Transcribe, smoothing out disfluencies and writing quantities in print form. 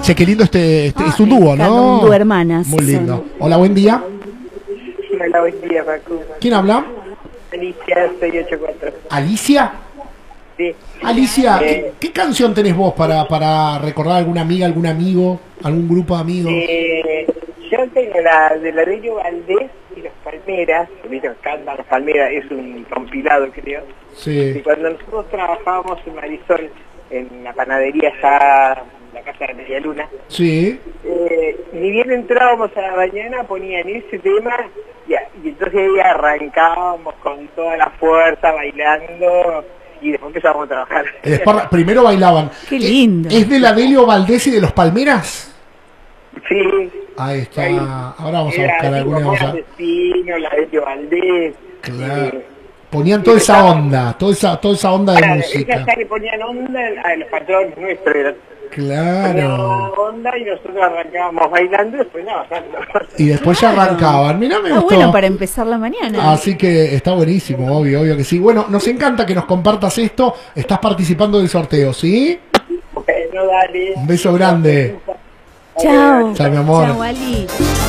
Che, qué lindo es un dúo, ¿no? Un dúo hermanas. Muy lindo. Hola, buen día. Hola, buen día, Paco. ¿Quién habla? Alicia 684. ¿Alicia? Sí. Alicia, ¿qué canción tenés vos para recordar a alguna amiga, algún amigo, algún grupo de amigos? Yo tengo la de Ladrillo Valdés y Los Palmeras. Viste, cantan Los Palmeras, es un compilado, creo. Sí. Y cuando nosotros trabajábamos en Marisol, en la panadería allá, la casa de Media Luna, Sí. ni bien entrábamos a la mañana, ponían ese tema y entonces ahí arrancábamos con toda la fuerza, bailando, y después empezamos a trabajar. Después, primero bailaban. Qué lindo. ¿Es de la Delio Valdés y de Los Palmeras? Sí. Ahí está. Ahí. Ahora vamos a Era buscar alguna cosa. Asesino, la de Valdés. Claro. Ponían toda esa onda, toda esa onda de música. Ellas ya le ponían onda a los patrones nuestros. Claro. Ponían onda y nosotros arrancábamos bailando y después trabajando. Y después ya arrancaban. Mirá, me Está gustó. bueno para empezar la mañana. Así que está buenísimo, obvio que sí. Bueno, nos encanta que nos compartas esto. Estás participando del sorteo, ¿sí? Bueno, dale. Un beso grande. Chao. Chao, mi amor. Chao, Ali.